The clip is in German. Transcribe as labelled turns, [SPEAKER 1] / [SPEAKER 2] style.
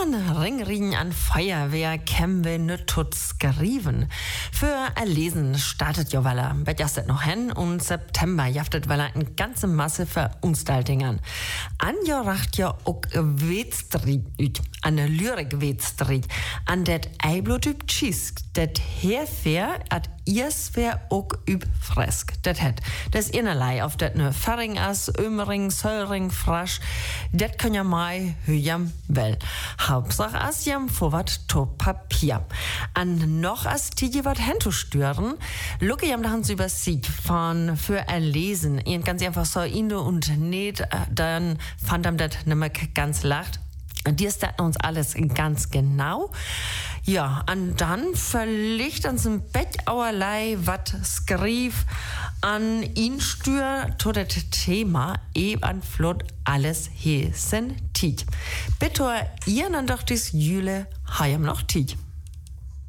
[SPEAKER 1] Von Ringringen an Feuerwehr kämen wir ne tut skriven. Für Lesen startet jo Weller, bet jastet noch hin und September jaftet Weller eine ganze Masse Veranstaltungen. An jo racht jo ook Wedstrijd ut, an ne Lyrik-Wedstrijd, an det Eiblotyp Tschiesk, det herfair at Irsfair ook üb fresk. Det het. Des innerlei auf det ne Ferring as, Ömering, Söllring, Frasch, det kann ja mai hüjam well. Hauptsache as jam vorwart to Papier. An noch as tije wat hento stören, lucke jam da über Sieg von für Lesen. Ihn ganz einfach so inde und net, dann fand am det nimmer ganz lacht. Die ist uns alles ganz genau. Ja, und dann verlegt uns ein Bett auerlei, wat skrif an ihn stür, to det Thema, an flott alles hesen tiet. Bitte ihr dann doch dis Jüle, heim noch tiet.